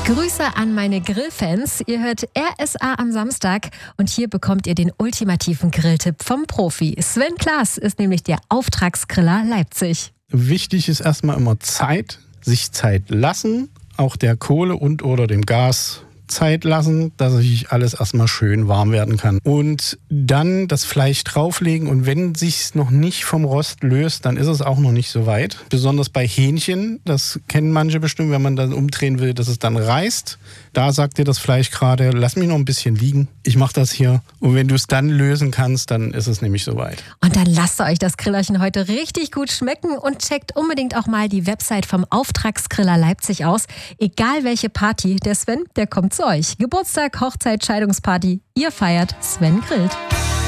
Grüße an meine Grillfans. Ihr hört RSA am Samstag und hier bekommt ihr den ultimativen Grilltipp vom Profi. Sven Klaas ist nämlich der Auftragsgriller Leipzig. Wichtig ist erstmal immer Zeit, sich Zeit lassen, auch der Kohle und oder dem Gas Zeit lassen, dass sich alles erstmal schön warm werden kann. Und dann das Fleisch drauflegen und wenn sich's noch nicht vom Rost löst, dann ist es auch noch nicht so weit. Besonders bei Hähnchen, das kennen manche bestimmt, wenn man dann umdrehen will, dass es dann reißt. Da sagt dir das Fleisch gerade, lass mich noch ein bisschen liegen. Ich mache das hier. Und wenn du es dann lösen kannst, dann ist es nämlich soweit. Und dann lasst euch das Grillerchen heute richtig gut schmecken und checkt unbedingt auch mal die Website vom Auftragsgriller Leipzig aus. Egal welche Party, der Sven, der kommt zu euch. Geburtstag, Hochzeit, Scheidungsparty, ihr feiert, Sven grillt.